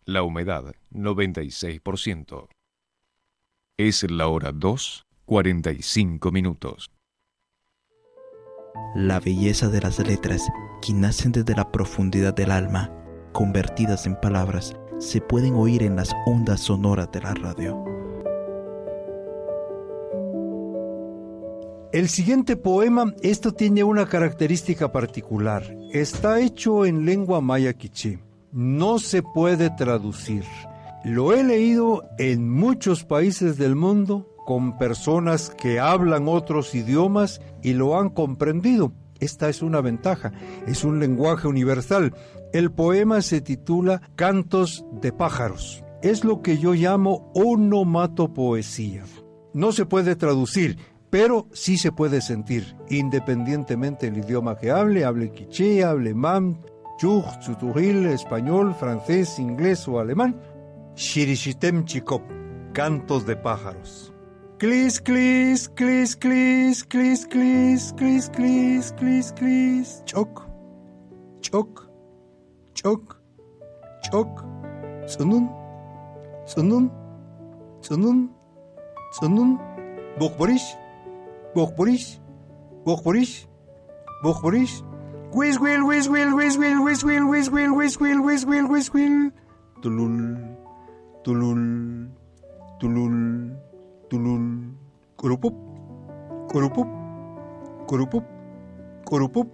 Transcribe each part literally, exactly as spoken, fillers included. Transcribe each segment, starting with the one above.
La humedad, noventa y seis por ciento. Es la hora dos, cuarenta y cinco minutos. La belleza de las letras, que nacen desde la profundidad del alma, convertidas en palabras, se pueden oír en las ondas sonoras de la radio. El siguiente poema, esto tiene una característica particular. Está hecho en lengua maya quiché. No se puede traducir. Lo he leído en muchos países del mundo con personas que hablan otros idiomas y lo han comprendido. Esta es una ventaja. Es un lenguaje universal. El poema se titula Cantos de pájaros. Es lo que yo llamo onomatopoesía. No se puede traducir, pero sí se puede sentir, independientemente del idioma que hable, hable quiché, hable mam, chuj, tzuturil, español, francés, inglés o alemán. Shirishitem chikop, cantos de pájaros. Clis, clis, clis, clis, clis, clis, clis, clis, clis, clis, choc, choc, choc, choc, sonun, sonun, sonun, sonun, bokborish, bokborish, bokborish, bokborish, whiz will, whiz will, whiz will, whiz will, whiz will, whiz will, whiz will, whiz will, tulul, tulul, tulul, tulul, kurupup, kurupup, kurupup, kurupup,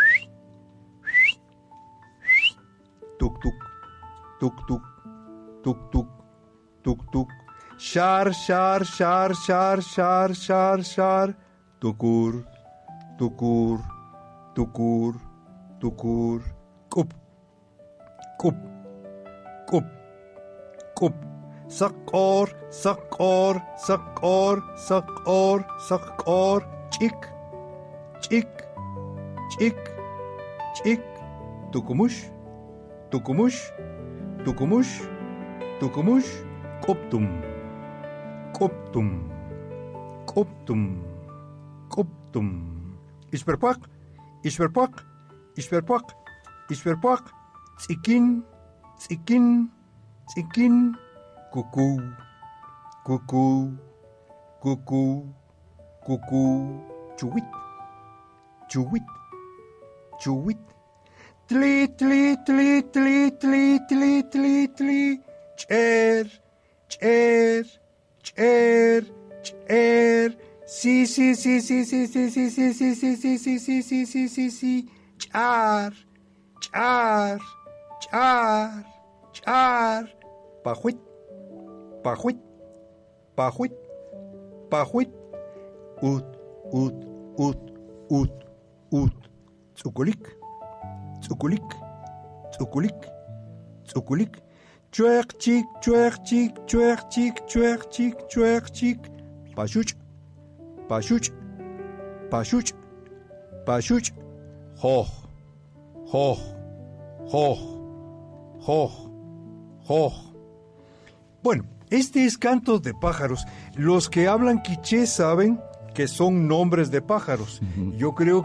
tuk tuk, tuk tuk, tuk tuk, tuk tuk, shar, shar, shar, shar, shar, shar, shar, tukur, tukur, tukur, tukur, kup, kup, kup, kup, sakor, sakor, sakor, sakor, sakor, chik, chik, chik, chik, tukumush, tukumush, tukumush, tukumush, koptum, koptum, koptum, koptum. Isperpak, isperpak, isperpak, isperpak, tsikin, tsikin, tsikin, cucú, cucú, cucú, cucú, chuwit, chuwit, chuwit, tli, tli, tli, tli, tli, tli, tli, tli, cher, cher, cher, cher, sí, sí, sí, sí, sí, sí, sí, sí, sí, sí, sí, sí, sí, sí, sí, sí, sí, char, char, char, char, pajuit, pajuit, pajuit, pajuit, ut, ut, ut, ut, ut, tzukulik, tzukulik, tzukulik, tzukulik, chuek chik, chuek chik, chuek chik, chuek chik, chuek chik, pashuch, pashuch, pashuch, pashuch, hoch, hoch, hoch, hoch, hoch. Bueno, este es Cantos de pájaros. Los que hablan quiché saben que son nombres de pájaros. Uh-huh. Yo creo